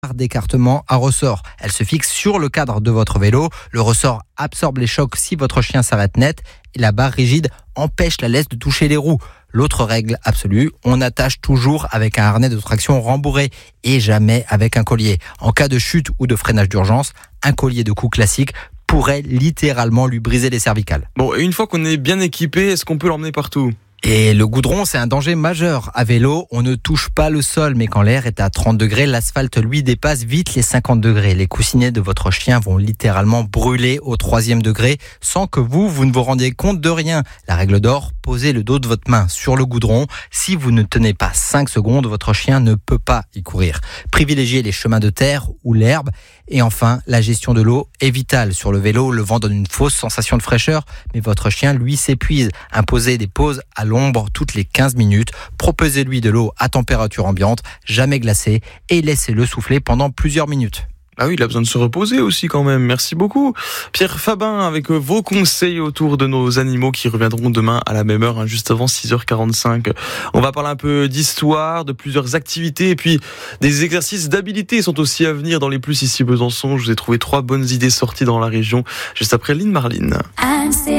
d'écartement à ressort. Elle se fixe sur le cadre de votre vélo. Le ressort absorbe les chocs si votre chien s'arrête net et la barre rigide empêche la laisse de toucher les roues. L'autre règle absolue, on attache toujours avec un harnais de traction rembourré et jamais avec un collier. En cas de chute ou de freinage d'urgence, un collier de cou classique pourrait littéralement lui briser les cervicales. Bon, et une fois qu'on est bien équipé, est-ce qu'on peut l'emmener partout ? Et le goudron, c'est un danger majeur. À vélo, on ne touche pas le sol, mais quand l'air est à 30 degrés, l'asphalte, lui, dépasse vite les 50 degrés. Les coussinets de votre chien vont littéralement brûler au 3e degré sans que vous ne vous rendiez compte de rien. La règle d'or, posez le dos de votre main sur le goudron. Si vous ne tenez pas 5 secondes, votre chien ne peut pas y courir. Privilégiez les chemins de terre ou l'herbe. Et enfin, la gestion de l'eau est vitale. Sur le vélo, le vent donne une fausse sensation de fraîcheur, mais votre chien, lui, s'épuise. Imposez des pauses à l'ombre toutes les 15 minutes. Proposez-lui de l'eau à température ambiante, jamais glacée, et laissez-le souffler pendant plusieurs minutes. Ah oui, il a besoin de se reposer aussi quand même. Merci beaucoup. Pierre Fabin avec vos conseils autour de nos animaux qui reviendront demain à la même heure, juste avant 6h45. On va parler un peu d'histoire, de plusieurs activités et puis des exercices d'habilité sont aussi à venir dans les Plus ici Besançon. Je vous ai trouvé 3 bonnes idées sorties dans la région juste après Lynn Marlin.